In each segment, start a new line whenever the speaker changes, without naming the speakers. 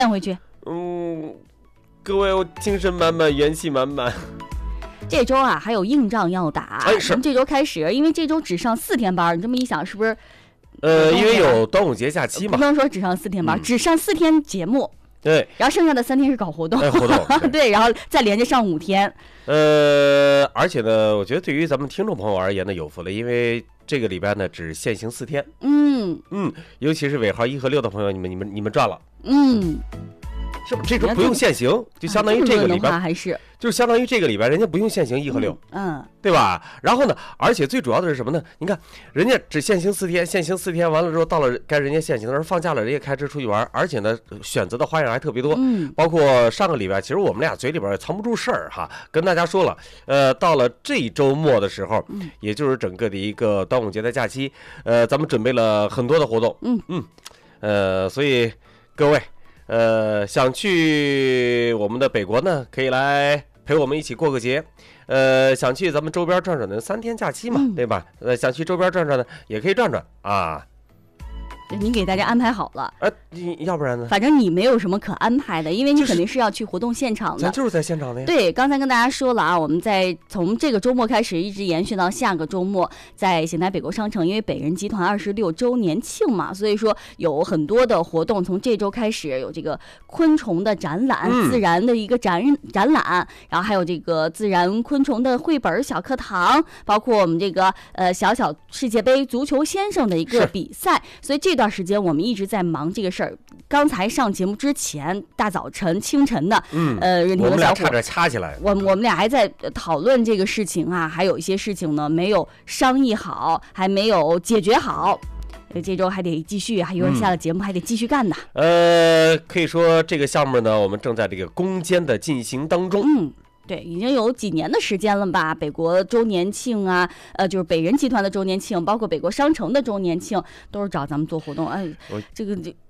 练回去。
各位，我精神满满，元气满满。
这周啊还有硬仗要打，
是
从这周开始，因为这周只上4天班，你这么一想是不是？
因为有端午节假期嘛，
不能说只上4天班，只上4天节目。
对，
然后剩下的3天是搞活动，对，然后再连着上5天。
而且呢，我觉得对于咱们听众朋友而言呢，有福了，因为这个礼拜呢只限行4天。尤其是尾号1和6的朋友，你们赚了。是不？这周不用限行，就相当于这个礼拜
还是
就是相当于这个礼拜人家不用限行1和6，对吧？然后呢，而且最主要的是什么呢？你看人家只限行4天，限行4天完了之后，到了该人家限行的时候，放假了，人家开车出去玩，而且呢选择的花样还特别多。包括上个礼拜，其实我们俩嘴里边也藏不住事儿哈，跟大家说了，到了这周末的时候，也就是整个的一个端午节的假期，咱们准备了很多的活动。所以各位。想去我们的北国呢，可以来陪我们一起过个节。想去咱们周边转转的3天假期嘛，对吧？想去周边转转的也可以转转啊。
你给大家安排好了，
你要不然呢？
反正你没有什么可安排的，因为你肯定是要去活动现场的。
咱就是在现场的呀。
对，刚才跟大家说了啊，我们从这个周末开始一直延续到下个周末，在邢台北国商城，因为北人集团26周年庆嘛，所以说有很多的活动。从这周开始有这个昆虫的展览，自然的一个展览，然后还有这个自然昆虫的绘本小课堂，包括我们这个小小世界杯足球先生的一个比赛。所以这段时间我们一直在忙这个事儿。刚才上节目之前，大早晨清晨的，任婷和小伙，
我们俩差点掐起来。
我们俩还在讨论这个事情啊，还有一些事情呢没有商议好，还没有解决好。这周还得继续，还有人下了节目还得继续干呢。
可以说这个项目呢，我们正在这个攻坚的进行当中。
对，已经有几年的时间了吧？北国周年庆啊，就是北人集团的周年庆，包括北国商城的周年庆，都是找咱们做活动。这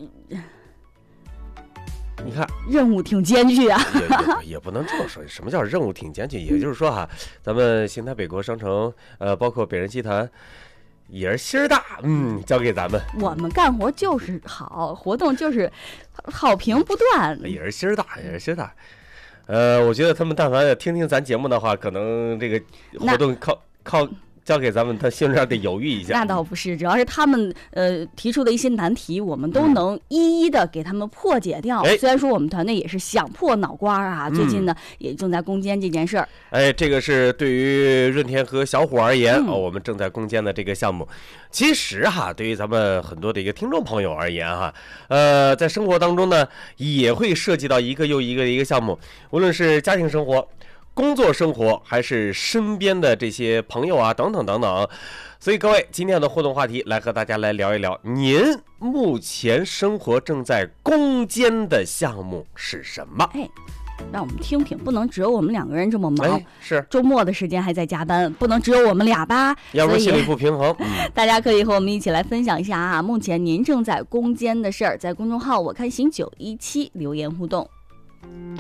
你看
任务挺艰巨啊。
也不能这么说。什么叫任务挺艰巨？也就是说哈，咱们邢台北国商城，包括北人集团。也是心儿大，交给咱们。
我们干活就是好，活动就是好评不断。
也是心儿大，也是心儿大。我觉得他们但凡听听咱节目的话，可能这个活动靠交给咱们，他心上得犹豫一下。
那倒不是，主要是他们提出的一些难题，我们都能一一的给他们破解掉。虽然说我们团队也是想破脑瓜啊，最近呢也正在攻坚这件事儿。
这个是对于润田和小虎而言，我们正在攻坚的这个项目。其实哈，对于咱们很多的一个听众朋友而言哈，在生活当中呢，也会涉及到一个又一个的一个项目，无论是家庭生活、工作生活，还是身边的这些朋友啊，等等等等。所以各位，今天的互动话题来和大家来聊一聊，您目前生活正在攻坚的项目是什么？
让我们听听，不能只有我们2个人这么忙。
是
周末的时间还在加班，不能只有我们俩吧？
要不然心里不平衡。
大家可以和我们一起来分享一下啊，目前您正在攻坚的事儿，在公众号我看行917留言互动。